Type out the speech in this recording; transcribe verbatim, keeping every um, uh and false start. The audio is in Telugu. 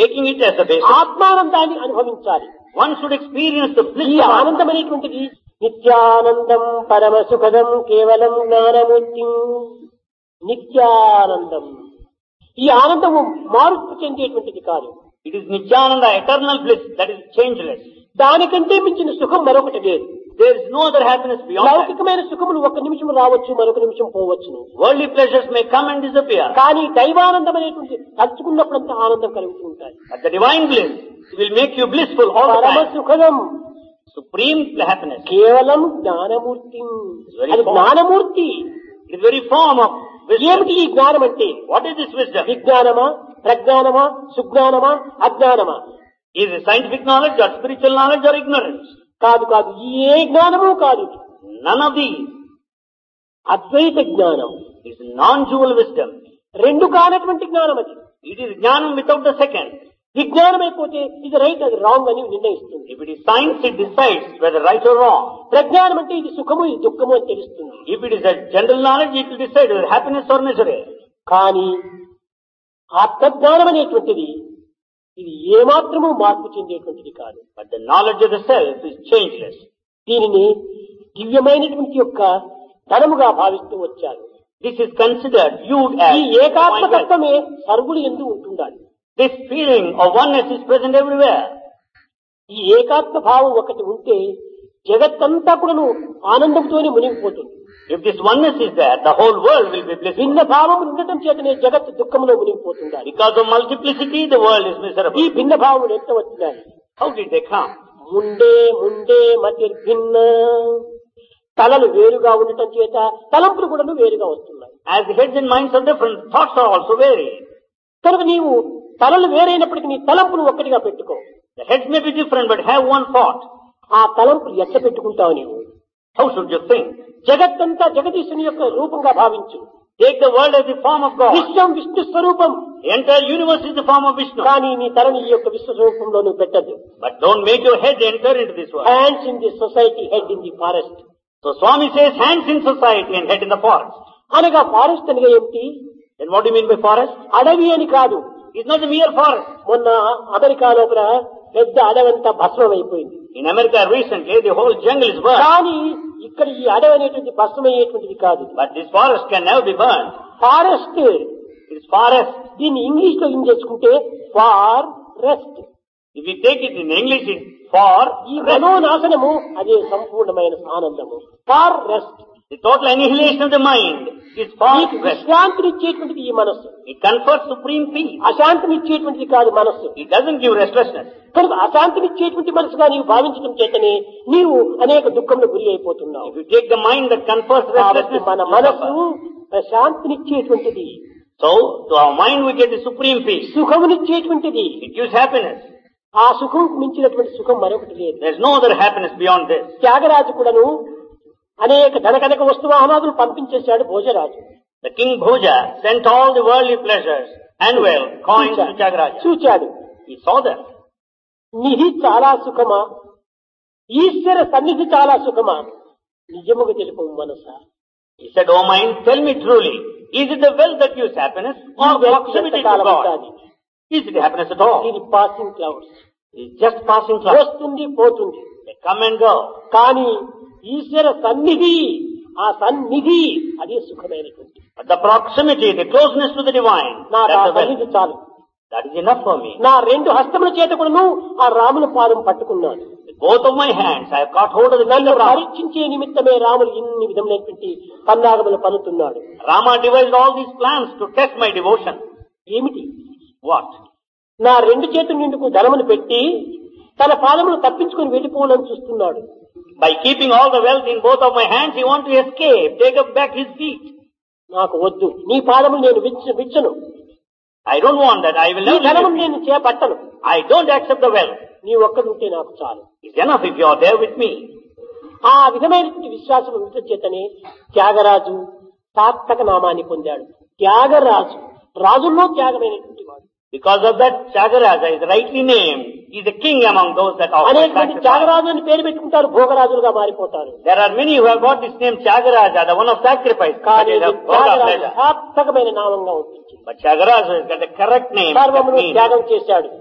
taking it as a basis, ఆత్మానందాన్ని అనుభవించాలి. one should experience the bliss ఈ of ఆనందం అనేటువంటిది నిత్యానందం పరమ సుఖదం కేవలం జ్ఞానమూర్తి. నిత్యానందం ఈ ఆనందము మార్పు చెందేటువంటిది కాదు. It is Nityananda, eternal bliss, that is changeless. దానికంటే మించిన సుఖం మరొకటి లేదు. There is no other happiness beyond that. లౌకికమైన సుఖములు ఒక నిమిషం రావచ్చు, మరొక నిమిషం పోవచ్చును. Worldly pleasures may come and disappear, కానీ దైవానందం అనేటువంటి తలుచుకున్నప్పుడంతా ఆనందం కలుగుతూ ఉంటాయి. but the divine bliss will make you blissful all the పరమ time. సుఖదం Supreme happiness. కేవలం జ్ఞానమూర్తి. Very అది form. Gnanamurthy. It is very form of wisdom. ఏమిటి ఈ జ్ఞానం అంటే? What is this wisdom? విజ్ఞానమా, ప్రజ్ఞానమా, సుజ్ఞానమా, అజ్ఞానమా? Is it scientific knowledge or spiritual knowledge or ignorance? కాదు కాదు, ఏ జ్ఞానము కాదు. None of these. అద్వైత జ్ఞానం. It is non-dual wisdom. రెండు కానటువంటి జ్ఞానం అది. It is jnanam without the second. విజ్ఞానం అయిపోతే ఇది రైట్, అది రాంగ్ అని నిర్ణయిస్తుంది. If it is science, it decides whether right or wrong. ప్రజ్ఞానం అంటే ఇది సుఖము, ఇది దుఃఖము అని తెలుస్తుంది. If it is a general knowledge, it will decide whether happiness or misery. కానీ ఆత్మజ్ఞానం అనేటువంటిది ఇది ఏమాత్రము మార్పు చెందేటువంటిది కాదు. But the knowledge of the self is changeless. దీనిని దివ్యమైనటువంటి యొక్క ధనముగా భావిస్తూ వచ్చారు. This is considered, viewed as ఈ ఏకాత్మతత్వమే సర్వులు ఎందు ఉంటుండాలి. this feeling of oneness is present everywhere. ఈ ఏకాత్మ భావం ఒకటి ఉంటే జగత్తంతా కూడాను ఆనందంతోనే మునిగిపోతుంది. If this oneness is there, the whole world will be blissful. భిన్న భావం ఉండటం చేతనే జగత్ దుఃఖంలో మునిగిపోతుండాలి. Because of multiplicity, the world is ఈ miserable. భిన్న భావం ఎంత వచ్చినాయి? How did they come? Munde Munde మతిర్భిన్న. తలలు వేరుగా ఉండటం చేత తలంపులు కూడా వేరుగా వస్తున్నాయి. As the heads and minds are different, thoughts are also varied. కనుక నీవు తలలు వేరైనప్పటికీ నీ తలంపులు ఒక్కటిగా పెట్టుకో. The heads may be different, but have one thought. ఆ తలంపులు ఎట్లా పెట్టుకుంటావు నీవు? How should you think? జగత్తంతా జగదీశుని యొక్క రూపంగా భావించు. Take the world as the form of God. విశ్వం విష్ణు స్వరూపం. The entire universe is the form of Vishnu. కానీ నీ తలని ఈ యొక్క విశ్వ స్వరూపంలో నువ్వు పెట్టద్దు. But don't make your head enter into this world. Hands in the society, head in the forest. So Swami says hands in society and head in the forest. అనగా ఫారెస్ట్ అనగా ఏమిటి? Then what do you mean by forest? అడవి అని కాదు. It's not a mere forest. మొన్న అమెరికా లోపల పెద్ద అడవంతా భస్మం అయిపోయింది. In America recently, the whole jungle is burned. కానీ ఇక్కడ ఈ అడవి అనేటువంటి భస్మం అయ్యేటువంటిది కాదు. But this forest can never be burned. Forest It's forest. దీన్ని ఇంగ్లీష్ లో ఏం చేసుకుంటే far rest. If you take it in English, it's for ఈ మనోనాశనము అదే సంపూర్ణమైన ఆనందము. Far rest. the total annihilation of the mind is for నీకు rest. విశ్రాంతినిచ్చేటువంటిది ఈ మనస్సు. It confers supreme peace. అశాంతినిచ్చేటువంటిది కాదు మనస్సు. It doesn't give restlessness. కనుక అశాంతినిచ్చేటువంటి మనసుగా నీవు భావించడం చేతనే నీవు అనేక దుఃఖంలో గురి అయిపోతున్నావు. If you take the mind that confers కాబట్టి restlessness, మన you మనస్సు suffer. ప్రశాంతినిచ్చేటువంటిది, So, to our mind we get the supreme peace. సుఖమునిచ్చేటువంటిది. It gives happiness. ఆ సుఖం మించినటువంటి సుఖం మరొకటి లేదు. There's no other happiness beyond this. Tyagaraju కూడాను అనేక ధనకనక వస్తువాహనాదులు పంపించేశాడు Bhojaraju. The king Bhoja sent all the worldly pleasures and wealth, coins to Tyagaraja. చూచాడు. He saw that. నిధి చాలా సుఖమా, ఈశ్వర సన్నిధి చాలా సుఖమా, నిజముగా తెలుపు మనసా. He said, "Oh mind, tell me truly, is it the wealth that gives happiness or proximity to God? Is it happiness at all? ఇది passing clouds. It's just passing clouds. వస్తుంది పోతుంది. They come and go. కానీ ఈశ్వర సన్నిధి, ఆ సన్నిధి అదే సుఖమైనటువంటి. But the proximity, the closeness to the divine, నా that's the సన్నిధి wealth. చాలు. That is enough for me. నా రెండు హస్తముల చేత కూడాను ఆ రాముని పాదం పట్టుకున్నాను. With both of my hands, I have got hold of the నన్ను feet of Rama. పరీక్షించే నిమిత్తమే రాములు ఇన్ని విధములైనటువంటి పన్నాగములు పన్నుతున్నాడు. Rama devised all these plans to test my devotion. ఏమిటి? What? నా రెండు చేతుల నిండుకు ధనమును పెట్టి తన పాదమును తప్పించుకుని వెళ్ళిపోవాలని చూస్తున్నాడు. By keeping all the wealth in both of my hands, he wants to escape, take up back his feet. నాకు వద్దు, నీ పాదములు నేను విచ్చ- విచ్చను, I don't want that. I will నీ never ధనమును leave it. నేను చేపట్టను, I don't accept the wealth. నీ ఒక్కడుంటే నాకు చాలు. It's enough if you are there with me. ఆ విధమైనటువంటి విశ్వాసం ఉండటం చేతనే త్యాగరాజు సార్థక నామాన్ని పొందాడు. త్యాగరాజు, రాజుల్లో త్యాగమైనటువంటి వాడు. Because of that, Tyagaraja is rightly named. He is a king among those that offer అనేకమంది sacrifice. త్యాగరాజు అని పేరు పెట్టుకుంటారు, భోగరాజులుగా మారిపోతారు. There are many who have got this name Tyagaraja, the one of sacrifice. But కానీ they have God of Tyagaraju pleasure. సార్థకమైన నామంగా ఉంటుంది. But Tyagaraja has got the correct name. That సర్వమును means త్యాగం చేశాడు.